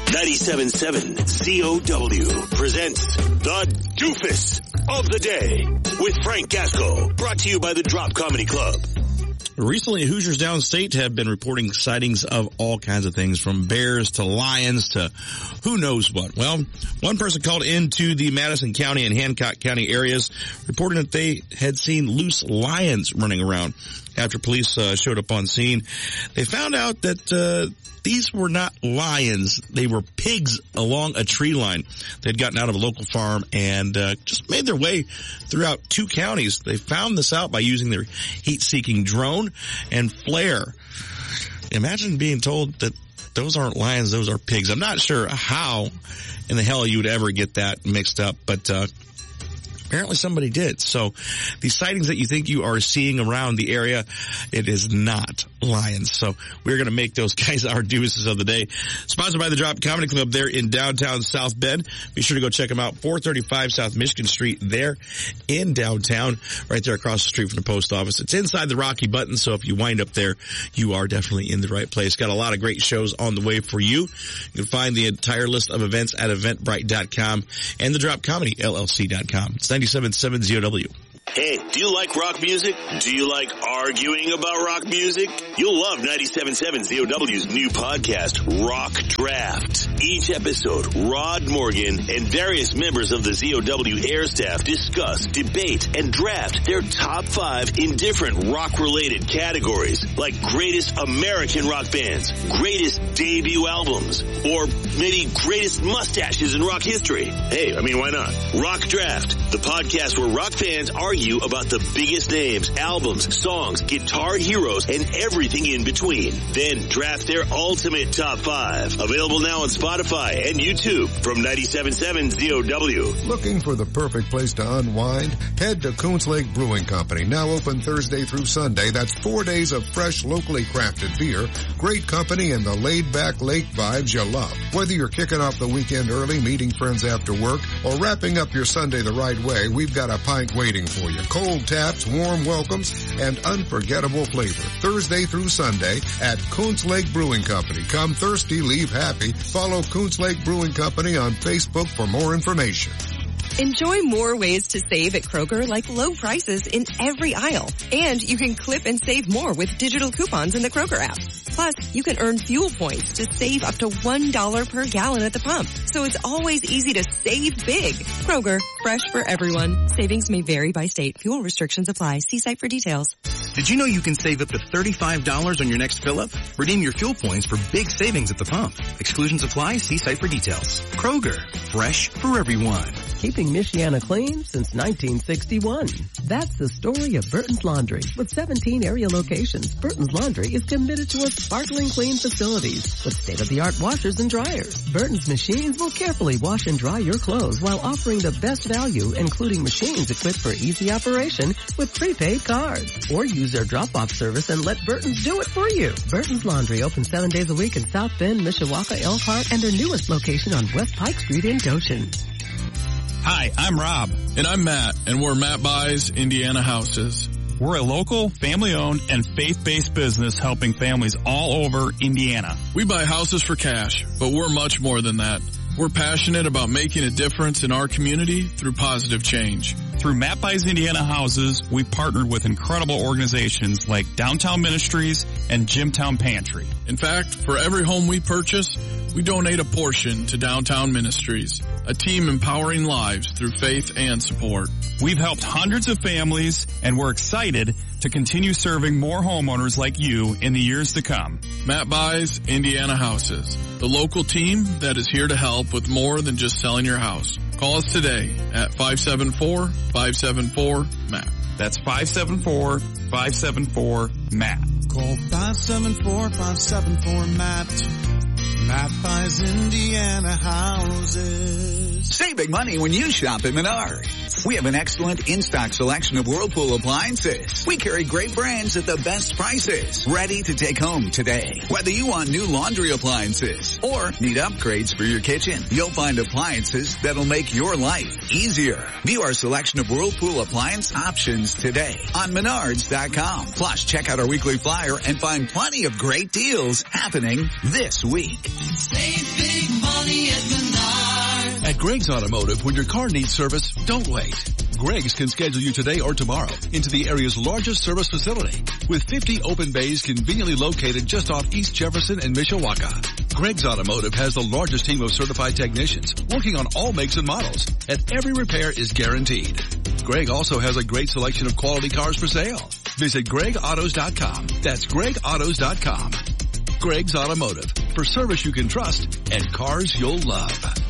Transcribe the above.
97.7 COW presents The Doofus of the Day with Frank Gasco. Brought to you by the Drop Comedy Club. Recently, Hoosiers downstate have been reporting sightings of all kinds of things, from bears to lions to who knows what. Well, one person called into the Madison County and Hancock County areas reporting that they had seen loose lions running around. After police showed up on scene, they found out that these were not lions. They were pigs along a tree line. They'd gotten out of a local farm and just made their way throughout two counties. They found this out by using their heat-seeking drone and flare. Imagine being told that those aren't lions, those are pigs. I'm not sure how in the hell you would ever get that mixed up, but apparently somebody did. So these sightings that you think you are seeing around the area, it is not lions. So we're going to make those guys our deuces of the day. Sponsored by the Drop Comedy Club there in downtown South Bend. Be sure to go check them out. 435 South Michigan Street there in downtown, right there across the street from the post office. It's inside the Rocky Button, so if you wind up there, you are definitely in the right place. Got a lot of great shows on the way for you. You can find the entire list of events at eventbrite.com and the dropcomedyllc.com. It's 97.7 ZOW. Hey, do you like rock music? Do you like arguing about rock music? You'll love 97.7 ZOW's new podcast, Rock Draft. Each episode, Rod Morgan and various members of the ZOW air staff discuss, debate, and draft their top 5 in different rock-related categories, like greatest American rock bands, greatest debut albums, or maybe greatest mustaches in rock history. Hey, I mean, why not? Rock Draft, the podcast where rock fans argue about the biggest names, albums, songs, guitar heroes, and everything in between. Then draft their ultimate top 5. Available now on Spotify and YouTube from 97.7 ZOW. Looking for the perfect place to unwind? Head to Coons Lake Brewing Company, now open Thursday through Sunday. That's 4 days of fresh, locally crafted beer, great company, and the laid-back lake vibes you love. Whether you're kicking off the weekend early, meeting friends after work, or wrapping up your Sunday the right way, we've got a pint waiting for you. Cold taps, warm welcomes, and unforgettable flavor. Thursday through Sunday at Coons Lake Brewing Company. Come thirsty, leave happy. Follow Coons Lake Brewing Company on Facebook for more information. Enjoy more ways to save at Kroger, like low prices in every aisle. And you can clip and save more with digital coupons in the Kroger app. Plus, you can earn fuel points to save up to $1 per gallon at the pump. So it's always easy to save big. Kroger, fresh for everyone. Savings may vary by state. Fuel restrictions apply. See site for details. Did you know you can save up to $35 on your next fill-up? Redeem your fuel points for big savings at the pump. Exclusions apply. See site for details. Kroger, fresh for everyone. Keeping Michiana clean since 1961. That's the story of Burton's Laundry. With 17 area locations, Burton's Laundry is committed to a sparkling clean facilities with state-of-the-art washers and dryers. Burton's machines will carefully wash and dry your clothes while offering the best value, including machines equipped for easy operation with prepaid cards. Or use their drop-off service and let Burton's do it for you. Burton's Laundry open 7 days a week in South Bend, Mishawaka, Elkhart, and their newest location on West Pike Street in Goshen. Hi, I'm Rob. And I'm Matt, and we're Matt Buys Indiana Houses. We're a local, family-owned, and faith-based business helping families all over Indiana. We buy houses for cash, but we're much more than that. We're passionate about making a difference in our community through positive change. Through Matt Buys Indiana Houses, we've partnered with incredible organizations like Downtown Ministries and Jimtown Pantry. In fact, for every home we purchase, we donate a portion to Downtown Ministries, a team empowering lives through faith and support. We've helped hundreds of families, and we're excited to continue serving more homeowners like you in the years to come. Matt Buys Indiana Houses, the local team that is here to help with more than just selling your house. Call us today at 574-574-MATT. That's 574-574-MATT. Call 574-574-MATT. Matt Buys Indiana Houses. Save big money when you shop at Menards. We have an excellent in-stock selection of Whirlpool appliances. We carry great brands at the best prices. Ready to take home today. Whether you want new laundry appliances or need upgrades for your kitchen, you'll find appliances that'll make your life easier. View our selection of Whirlpool appliance options today on Menards.com. Plus, check out our weekly flyer and find plenty of great deals happening this week. Save big money money at Menards. At Greg's Automotive, when your car needs service, don't wait. Greg's can schedule you today or tomorrow into the area's largest service facility with 50 open bays conveniently located just off East Jefferson and Mishawaka. Greg's Automotive has the largest team of certified technicians working on all makes and models, and every repair is guaranteed. Greg also has a great selection of quality cars for sale. Visit GregAutos.com. That's GregAutos.com. Greg's Automotive, for service you can trust and cars you'll love.